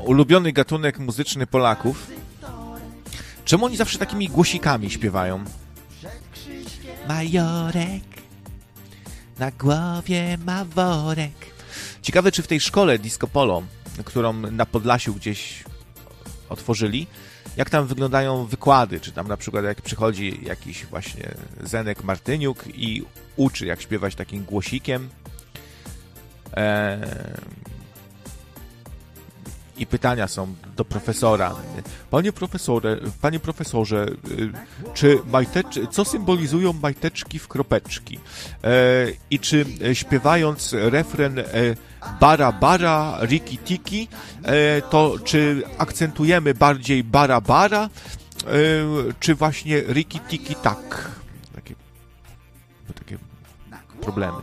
ulubiony gatunek muzyczny Polaków. Czemu oni zawsze takimi głosikami śpiewają? Majorek na głowie ma worek. Ciekawe, czy w tej szkole Disco Polo, którą na Podlasiu gdzieś otworzyli, jak tam wyglądają wykłady, czy tam na przykład jak przychodzi jakiś właśnie Zenek Martyniuk i uczy, jak śpiewać takim głosikiem. I pytania są do profesora. Panie profesorze, czy co symbolizują majteczki w kropeczki? I czy śpiewając refren bara bara, riki tiki, to czy akcentujemy bardziej bara bara, czy właśnie riki tiki tak? Takie problemy.